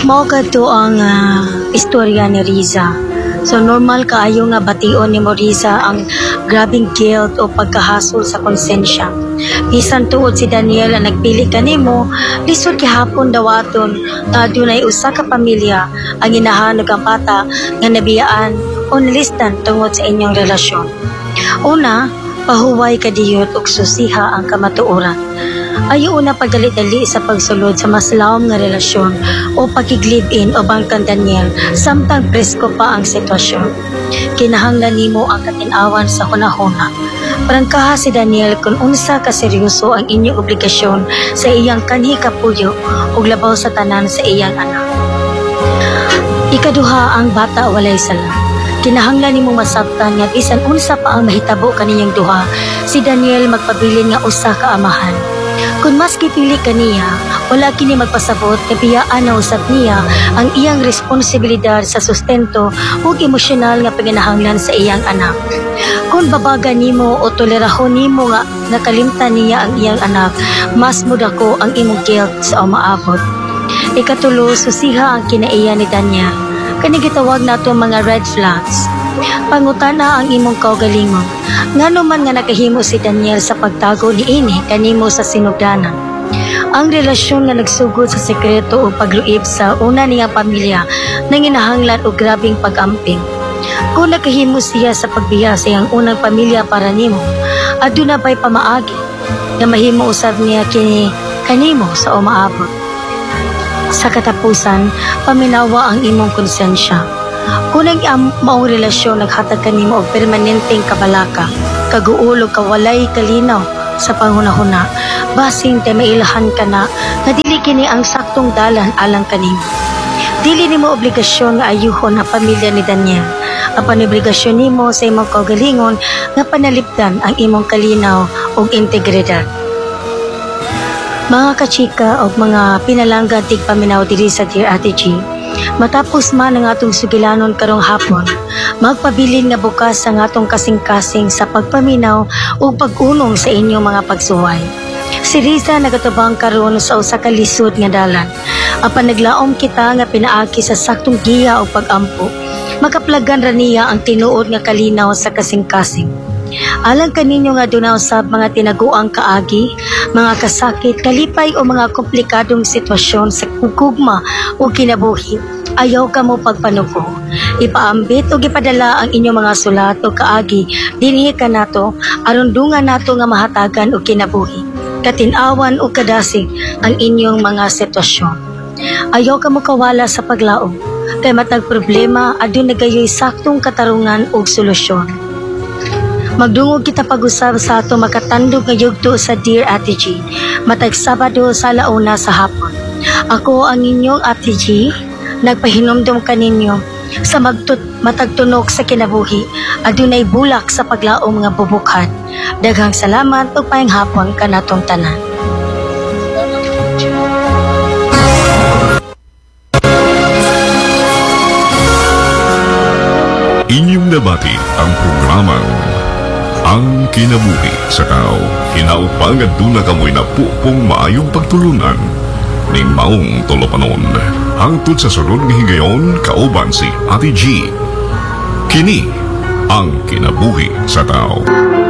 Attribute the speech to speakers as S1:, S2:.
S1: Mao kadto ang istorya ni Riza. So normal kaayo nga bation ni Riza ang grabing guilt o pagkahasol sa konsensya. Bisan tuod si Daniel ang nagpili kanimo, lisod gihapon dawaton nga adunay usa ka pamilya ang inahanog ang bata nga nabiyaan o nilistan tungod sa inyong relasyon. Una, pahuway kadiyot og susiha ang kamatuoran. Ayaw na pagdali-dali sa pagsulod sa mas lawom nga relasyon o pakig-live-in o bangkan Daniel samtang presko pa ang sitwasyon. Kinahanglan nimo ang katinawan sa hunahuna. Prangkaha si Daniel kung unsa ka seryoso ang inyong obligasyon sa iyang kanhi kapuyo ug labaw sa tanan sa iyang anak. Ikaduha, ang bata walay sala. Kinahanglan nimo masabtan nga bisan unsa pa ang mahitabo kaninyong duha, si Daniel magpabilin nga usa ka amahan. Kung mas kipili kaniya, wala kini magpasabot na biyaan na usab niya ang iyang responsibilidad sa sustento ug emosyonal nga panginahanglan sa iyang anak. Kung babaga nimo o tolerahon nimo nga nakalimtan niya ang iyang anak, mas mudako ang imong guilt sa umaabot. Ikatulo, susiha ang kinaiya ni Daniel. Kani gitawag nato mga red flags. Pangutana ang imong kaugalingon. Ngano man nga nakahimo si Daniel sa pagtago niini kanimo sa sinugdanan. Ang relasyon nga nagsugod sa sekreto o pagluib sa una niyang pamilya nanginahanglan og grabing pag-amping. Kung nakahimo siya sa pagbiya sa iyang unang pamilya para nimo, aduna ba'y pamaagi nga mahimo usab niya kini kanimo sa umaabot. Sa katapusan, paminawa ang imong konsensya. Kung ang maong relasyon naghatag kanimo og permanenteng kabalaka, kaguulog kawalay kalinaw sa panghunahuna, basing te mailahan ka na nga dili kini ang saktong dalan alang kanimo. Dili nimo obligasyon nga ayuhon ang pamilya ni Daniel. Apan obligasyon nimo sa imong kaugalingon nga panalipdan ang imong kalinaw ug integridad. Mga kachika o mga pinalanggan tigpaminaw diri sa Dear Ate G, matapos man ang atong sugilanon karong hapon, magpabilin nga bukas ang atong kasing-kasing sa pagpaminaw o pag-unong sa inyong mga pagsuway. Si Riza nagatubang karon sa usa ka lisod nga dalan. Apan naglaom kita nga pinaagi sa saktong giya o pag-ampo, makaplagan ra niya ang tinuod nga kalinaw sa kasing-kasing. Alang kaninyo nga dunaw sa mga tinaguang kaagi, mga kasakit, kalipay o mga komplikadong sitwasyon sa kugugma o kinabuhi, ayaw ka mo pagpanuko. Ipaambit o ipadala ang inyong mga sulat o kaagi, dinhi ka nato, arundungan nato nga mahatagan o kinabuhi. Katinawan o kadasig ang inyong mga sitwasyon. Ayaw ka mo kawala sa paglaom, kay matag problema adun nagayoy saktong katarungan o solusyon. Magdungog kita pag-usab sa ato makatandog nga yugto sa Dear Ate G, matag Sabado sa alauna sa hapon. Ako ang inyong Ate G, nagpahinumdum kaninyo sa matagtunok sa kinabuhi, adunay bulak sa paglaom nga bubukhan. Daghang salamat ug paayong hapon kanatong tanan.
S2: Inyong nabati ang programang Ang Kinabuhi sa Tao. Hinaupang at doon na kamoy na pupong maayong pagtulunan ning maong tolopanon. Hangtod sa sunod nga higayon, kauban si Ate G. Kini Ang Kinabuhi sa Tao.